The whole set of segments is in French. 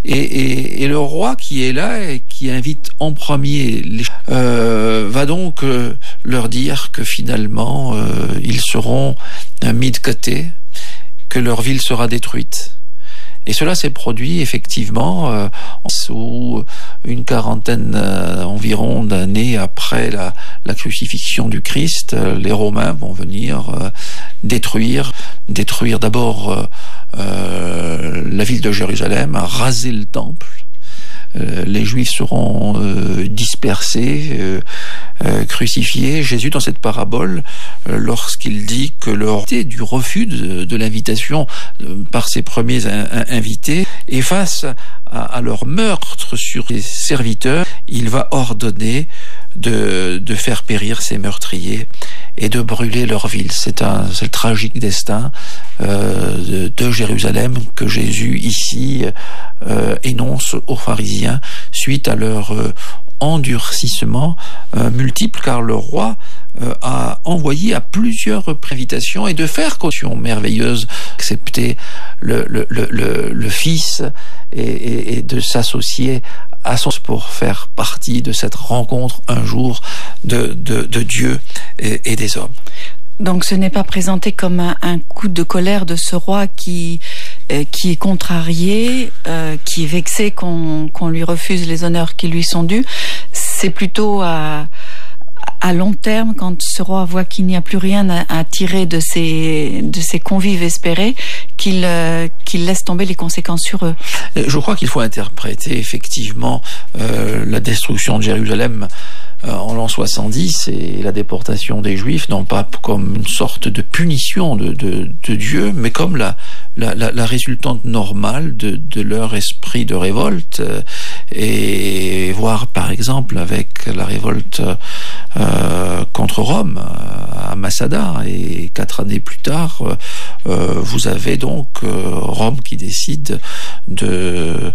Et le roi qui est là et qui invite en premier va donc leur dire que finalement ils seront mis de côté, que leur ville sera détruite. Et cela s'est produit effectivement sous une quarantaine environ d'années après la crucifixion du Christ. Les Romains vont venir détruire d'abord la ville de Jérusalem, raser le temple. Les Juifs seront dispersés, crucifiés. Jésus, dans cette parabole, lorsqu'il dit que leur du refus de l'invitation par ses premiers invités, et face à leur meurtre sur les serviteurs, il va ordonner de faire périr ces meurtriers et de brûler leur ville. C'est le tragique destin de Jérusalem que Jésus ici énonce aux pharisiens suite à leur endurcissement multiple, car le roi a envoyé à plusieurs invitations et de faire caution merveilleuse, accepter le Fils et de s'associer à son pour faire partie de cette rencontre un jour de Dieu et des hommes. Donc ce n'est pas présenté comme un coup de colère de ce roi qui est contrarié, qui est vexé qu'on lui refuse les honneurs qui lui sont dus. C'est plutôt à long terme, quand ce roi voit qu'il n'y a plus rien à tirer de ses convives espérés, qu'il laisse tomber les conséquences sur eux. Je crois qu'il faut interpréter effectivement la destruction de Jérusalem en l'an 70 et la déportation des Juifs, non pas comme une sorte de punition de Dieu, mais comme la résultante normale de leur esprit de révolte, et voir par exemple avec la révolte contre Rome à Massada, et 4 années plus tard vous avez donc Rome qui décide de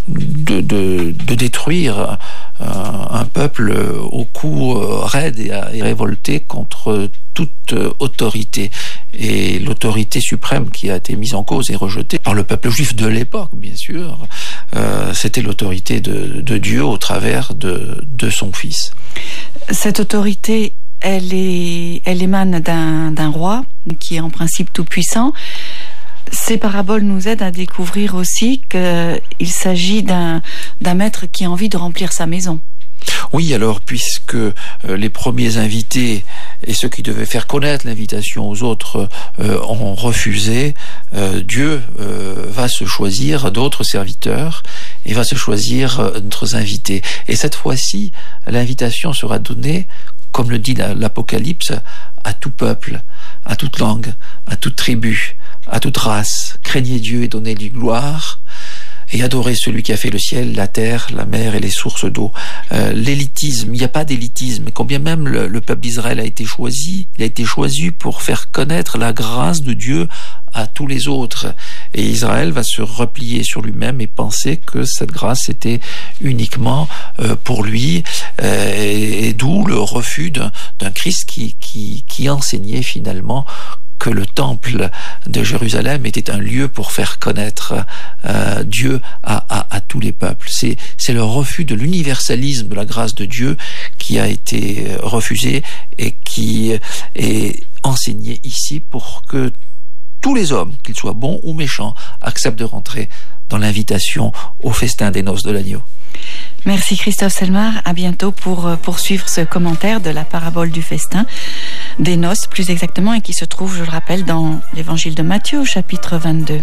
détruire un peuple au cou raide et révolté contre toute autorité. Et l'autorité suprême qui a été mise en cause et rejetée par le peuple juif de l'époque, bien sûr, c'était l'autorité de Dieu au travers de son Fils. Cette autorité, elle émane d'un roi qui est en principe tout-puissant. Ces paraboles nous aident à découvrir aussi qu'il s'agit d'un maître qui a envie de remplir sa maison. Oui, alors puisque les premiers invités et ceux qui devaient faire connaître l'invitation aux autres ont refusé, Dieu va se choisir d'autres serviteurs et va se choisir d'autres invités. Et cette fois-ci, l'invitation sera donnée, comme le dit l'Apocalypse, à tout peuple, à toute langue, à toute tribu, à toute race. Craignez Dieu et donnez-lui gloire, et adorez celui qui a fait le ciel, la terre, la mer et les sources d'eau. L'élitisme, il n'y a pas d'élitisme. Combien même le peuple d'Israël a été choisi, il a été choisi pour faire connaître la grâce de Dieu à tous les autres. Et Israël va se replier sur lui-même et penser que cette grâce était uniquement pour lui, et d'où le refus d'un Christ qui enseignait finalement que le temple de Jérusalem était un lieu pour faire connaître Dieu à tous les peuples. C'est le refus de l'universalisme de la grâce de Dieu qui a été refusé et qui est enseigné ici pour que tous les hommes, qu'ils soient bons ou méchants, acceptent de rentrer dans l'invitation au festin des noces de l'agneau. Merci Christophe Selmar, à bientôt pour poursuivre ce commentaire de la parabole du festin des noces plus exactement, et qui se trouve, je le rappelle, dans l'évangile de Matthieu au chapitre 22.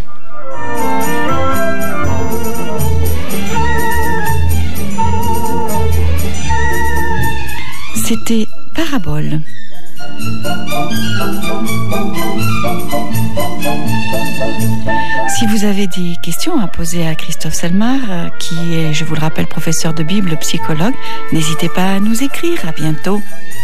C'était Parabole. Si vous avez des questions à poser à Christophe Selmar, qui est, je vous le rappelle, professeur de Bible, psychologue, n'hésitez pas à nous écrire. À bientôt.